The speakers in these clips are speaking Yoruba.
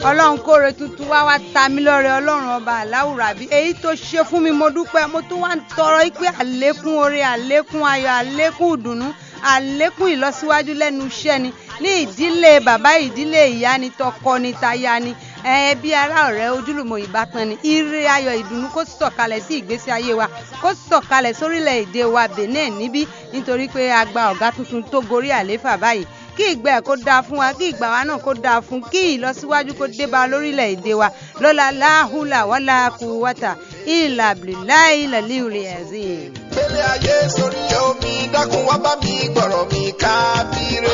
Ọlọ́run kóore tuntun wá ta mí lọ́rẹ Ọlọ́run ọba aláwùrábí èyí tó ṣe fún mi mo dúpẹ́ mo tún wá ń tọrọ pé àlékún oore àlékún ayọ̀ àlékún ìdùnnú àlékún ìlọsíwájú lẹ́nu iṣẹ́ ni ní ìdílé bàbá ìdílé ìyá ni tọkọ ni taya ni ẹbí ará ọ̀rẹ́ ojúlùmọ̀ ìbátan ni ire ayọ̀ ìdùnnú kó sọ̀kalẹ̀ sí ìgbésí ayé wa kó sọ̀kalẹ̀ sórílẹ̀-èdè wa Benin níbí nítorí pé a gba ọ̀gá tuntun tó gorí àléfà báyìí kí ìgbẹ́ kó dáa fún wa kí ìgbà wa náà kó dáa fún kí ìlọsíwájú kó dé bá lórílẹ̀-èdè wa lọ́la láhùlà wàlà kùwàtà ìlà bìláì làlíùlì ẹ̀zìn. Gbélé ayé sórí omi dákun wá bá mi gbọ̀rọ̀ mi kábíré.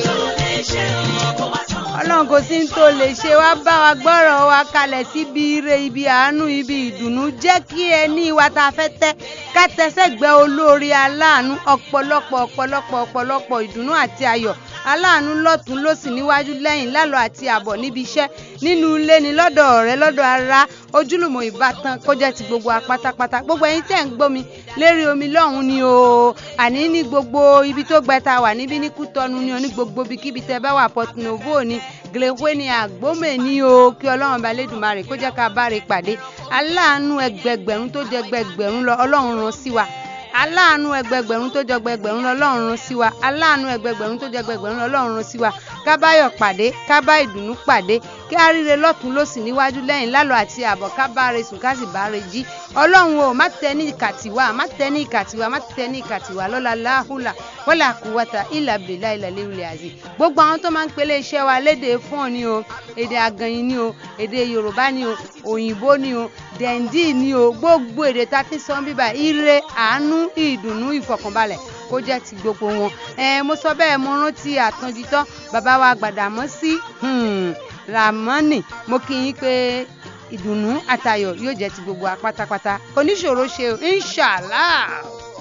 Ọlọ́run kò sí tó lè ṣe wá bá wa gbọ́rọ̀ wa kalẹ̀ síbi ire ibi àánú ibi ìdùnnú jẹ́ kí ẹni wa ta fẹ́ tẹ́ ká tẹsẹ̀gbẹ́ olórí aláàánú ọ̀pọ̀lọpọ̀ ìdùnnú àti ayọ̀ aláàánú lọ́tún lósì níwájú lẹ́yìn lálọ́ àti àbọ̀ níbi iṣẹ́ nínú ilé ni lọ́dọ̀ ọ̀rẹ́ lọ́dọ̀ ara ojúlùmọ̀ ìbátan kó jẹ́ ti gbogbo apátápátá gbogbo ẹ̀yin tẹ́ ń gbómi lérí omi lọ́hùn ni o àní ní gbogbo ibi tó gbẹta wà níbí ní Kútọ́nù ni o ní gbogbo ibikíbi tẹ́ bá wà Port Novo ni Glewe ni Àgbómè ni o kí Ọlọ́run bá lédùmarè kó jẹ́ ká bá rè pàdé aláàánú ẹgbẹgbẹ̀rún tó jẹ́ gbẹgbẹ̀rún lọ Ọlọ́run rán sí wa aláàánú ẹgbẹgbẹ̀rún tó jẹ́ gbẹgbẹ̀rún lọ Ọlọ́run rán sí wa aláàánú ẹgbẹgbẹ̀rún tó jẹ́ gbẹgbẹ̀rún lọ Ọlọ́run rán sí wa ká báyọ̀ pàdé ká bá ìdùnnú pàdé kí á ríre lọ́tún lósì níwájú lẹ́yìn lálọ́ àti àbọ̀ ká bá re sùn ká sì bá re jí Ọlọ́run o má tẹ ní ìkàtìwá má tẹ ní ìkàtìwá má tẹ ní ìkàtìwá lọ́la láhùlà wọ́là kúwàtà ìlà bìlà ìlà léwìlẹ̀ àzì gbogbo àwọn tó máa ń pèlè iṣẹ́ wa lédè fún ọ ni o èdè àgànyìn ni o èdè Yorùbá ni o òyìnbó ni o dẹ̀ndí ni o gbogbo èdè tá a ti sọ bíbá ire àánú ìdùnnú ìfọ̀kànbalẹ̀ kó jẹ́ ti gbogbo wọn mo sọ bẹ́ẹ̀ mo rántí àtúndítọ́ bàbá wa Gbàdámọ́sí Ràmọ́nì mo kí yín pé ìdùnnú àtayọ̀ yóò jẹ́ ti gbogbo wa pátápátá kò ní ṣòro ṣe o inshallah.